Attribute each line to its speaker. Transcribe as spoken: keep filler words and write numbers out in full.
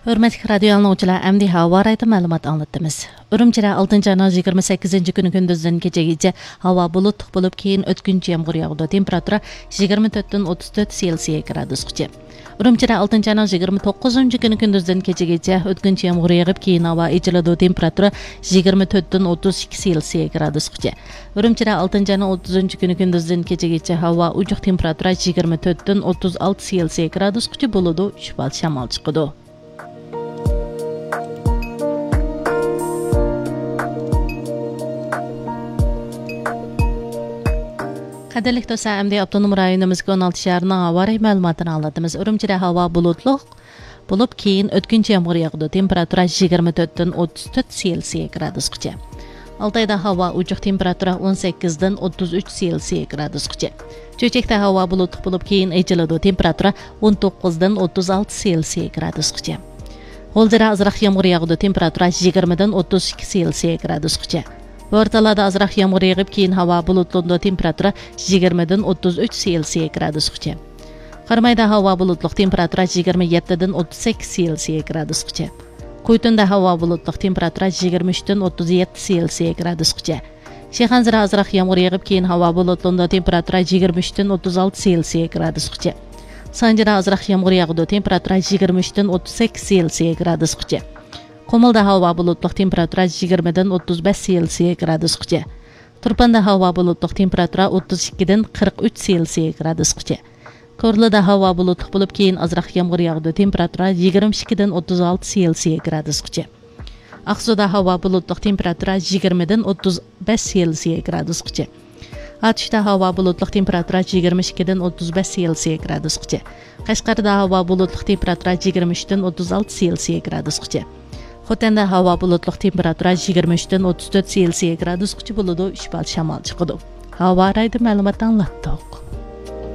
Speaker 1: Hörmətli radio anlıqçılar, əmdi hava rayda məlumat anlatdığımız. Ürümçidə altıncı ayının yigirma səkkizinci günü gündüzdən gecəgəcə hava bulutluq bulub, keyin ötkünçü yağmur yağdı. Temperatura yigirma to'rtdan o'ttiz to'rt Selsiya gradusgacha. Ürümçidə altıncı ayının yigirma to'qqizinci günü gündüzdən gecəgəcə ötkünçü yağmur yağıb, keyin hava eciladi. Temperatura yigirma to'rtdan o'ttiz ikki Selsiya gradusgacha. Ürümçidə altıncı ayının o'ttizinchi günü gündüzdən gecəgəcə hava ucuq temperatura yigirma to'rtdan o'ttiz olti Selsiya gradusgacha bo'ladi. Shimol shamol chiqadi. Qadirlik do'stlar, əmdi Abdunum rayonimizga o'n olti shaharning havo ma'lumotini anlatamiz. Urumchida havo bulutliq bo'lib, keyin o'tkinchi yomg'ir yog'di. Temperatura yigirma to'rtdan o'ttiz to'rt Selsiya gradusgacha. Altayda havo ujuq, temperatura o'n sakkizdan o'ttiz uch Selsiya gradusgacha. Cho'chakda havo bulutliq bo'lib, keyin ejiladi. Temperatura o'n to'qqizdan o'ttiz olti Selsiya gradusgacha. G'o'ljada azroq yomg'ir yog'di. Temperatura yigirmadan o'ttiz ikki Selsiya gradusgacha. O'rtalarda azroq yomg'ir yog'ib, keyin havo bulutli, temperatura yigirmadan o'ttiz uch Selsiya gradusgacha. Qarmayda havo bulutli, temperatura yigirma yettidan o'ttiz sakkiz Selsiya gradusgacha. Qo'ytunda havo bulutli, temperatura yigirma uchdan o'ttiz yetti Selsiya gradusgacha. Shayxonzada azroq yomg'ir yog'ib, keyin havo bulutli, temperatura yigirma uchdan o'ttiz olti Selsiya gradusgacha. Sanjida azroq yomg'ir yog'di, temperatura yigirma uchdan o'ttiz sakkiz Selsiya gradusgacha. Qumulda havo bulutli, temperatura yigirmadan o'ttiz besh Selsiya gradusgacha. Turpanda havo bulutli, temperatura o'ttiz ikkidan qirq uch Selsiya gradusgacha. Ko'rlida havo bulutli bo'lib, keyin azroq yomg'ir yog'di. Temperatura yigirma ikkidan o'ttiz olti Selsiya gradusgacha. Aqsuda havo bulutli, temperatura yigirmadan o'ttiz besh Selsiya gradusgacha. Atishda havo bulutli, temperatura yigirma ikkidan o'ttiz besh Selsiya gradusgacha. Qashqarda havo bulutli, temperatura yigirma uchdan o'ttiz olti Selsiya gradusgacha. Xotanda havo bulutli, temperatura yigirma uchdan o'ttiz to'rt Selsiya gradusgacha bo'ladi. Shimol shamol chiqadi. Havo rayda ma'lumot anlatdik.